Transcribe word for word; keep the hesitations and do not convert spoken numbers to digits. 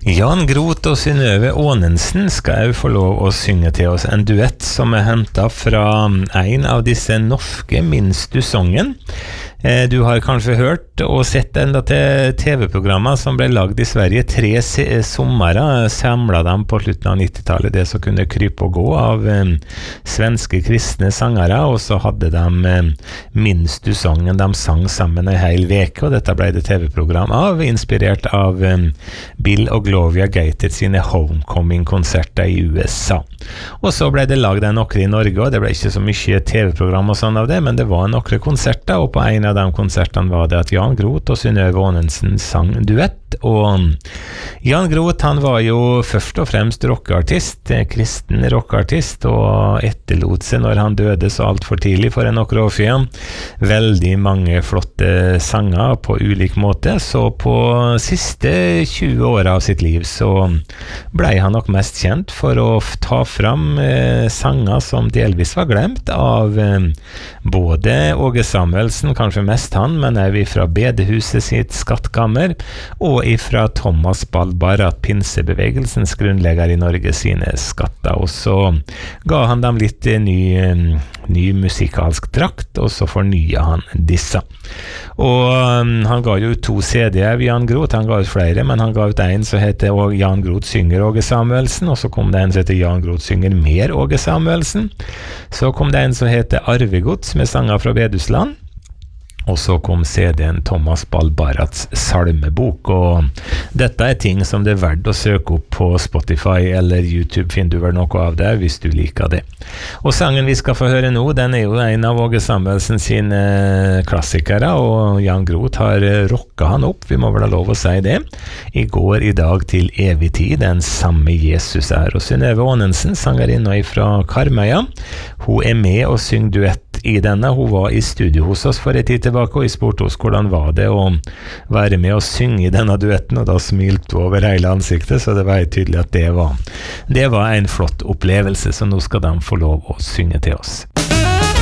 Jan Groth og Synnøve Aanensen skal jo få lov å synge til oss en duett som er hentet fra en av disse norske Minst du songen. Du har kanskje hørt og sett enda til T V-programmer som ble lagd i Sverige. Tre sommerer samlet dem på slutten av nittitallet, det som kunne krype og gå av eh, svenske kristne sangere, og så hadde de eh, Minst du songen, de sang sammen en hel veke, og dette ble det T V-program av, inspirert av eh, Bill og Gloria Gaither sine Homecoming-konserter i U S A. Og så ble det lagd en nokre i Norge, og det ble ikke så mye T V-program og sånn av det, men det var nokre konserter, og på en av de konsertene var det at Jan Groth og Synnøve Aanensen sang duett, og Jan Groth han var jo først og fremst rockeartist, kristen rockeartist, og etterlot seg når han døde så alt for tidlig for en nokre år siden. Veldig mange flotte sanger på ulik måte, så på siste tjue år av sitt liv så ble han nok mest kjent for å ta fram eh, sanger som delvis var glemt av eh, både Åge Samuelsen, kanskje mest han, men er vi fra Bedehuset sitt skattkammer, og ifra Thomas Balbarat, pinsebevegelsens grunnlegger i Norge, sine skatter. Og så ga han dem litt ny, ny musikalsk drakt, og så fornya han disse. Og um, han ga jo ut to C D-er, Jan Groth, han ga ut flere, men han ga ut en som heter Jan Groth synger Åge Samuelsen, og så kom det en som heter Jan Groth synger mer Åge Samuelsen. Så kom det en som heter Arvegods med sanger fra Bedusland. Og så kom C D-en Thomas Balbarats salmebok, og dette er ting som det er verdt å søke opp på Spotify eller YouTube, finner du vel noe av det hvis du liker det. Og sangen vi skal få høre nå, den er jo en av Åge Samuelsen sine klassikere, og Jan Groth har rocka han opp, vi må vel ha lov å si det. I går, i dag, til evig tid, den samme Jesus er. Og Synnøve Aanensen, sangerinna fra Karmøya, hun er med og synger duett i denne. Hun var i studio hos oss for en tid tilbake, og jeg spurte oss hvordan var det å være med og synge i denne duetten, og da smilte hun over hele ansiktet, så det var helt tydelig at det var, det var en flott opplevelse, så nå skal de få lov å synge til oss.